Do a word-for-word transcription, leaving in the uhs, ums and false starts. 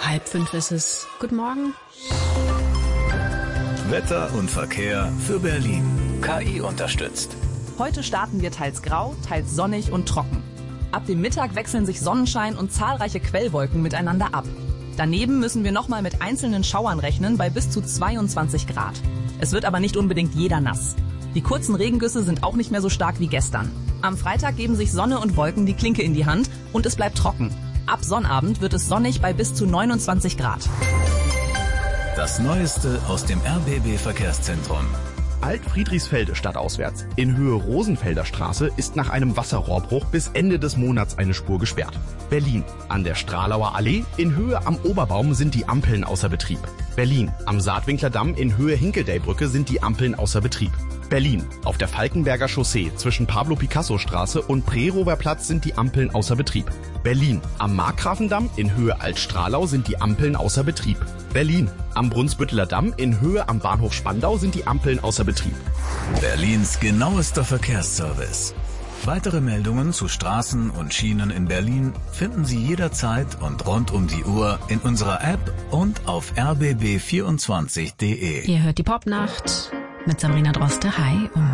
Halb fünf ist es. Guten Morgen. Wetter und Verkehr für Berlin. K I unterstützt. Heute starten wir teils grau, teils sonnig und trocken. Ab dem Mittag wechseln sich Sonnenschein und zahlreiche Quellwolken miteinander ab. Daneben müssen wir nochmal mit einzelnen Schauern rechnen bei bis zu zweiundzwanzig Grad. Es wird aber nicht unbedingt jeder nass. Die kurzen Regengüsse sind auch nicht mehr so stark wie gestern. Am Freitag geben sich Sonne und Wolken die Klinke in die Hand und es bleibt trocken. Ab Sonnabend wird es sonnig bei bis zu neunundzwanzig Grad. Das Neueste aus dem R B B-Verkehrszentrum. Alt-Friedrichsfelde stadtauswärts. In Höhe Rosenfelder Straße ist nach einem Wasserrohrbruch bis Ende des Monats eine Spur gesperrt. Berlin. An der Stralauer Allee in Höhe am Oberbaum sind die Ampeln außer Betrieb. Berlin. Am Saatwinkler Damm in Höhe Hinkelday-Brücke sind die Ampeln außer Betrieb. Berlin. Auf der Falkenberger Chaussee zwischen Pablo-Picasso-Straße und Prerower Platz sind die Ampeln außer Betrieb. Berlin. Am Markgrafendamm in Höhe Altstralau sind die Ampeln außer Betrieb. Berlin. Am Brunsbütteler Damm in Höhe am Bahnhof Spandau sind die Ampeln außer Betrieb. Berlins genauester Verkehrsservice. Weitere Meldungen zu Straßen und Schienen in Berlin finden Sie jederzeit und rund um die Uhr in unserer App und auf r b b vierundzwanzig punkt d e. Ihr hört die Popnacht mit Sabrina Droste. Hi. Um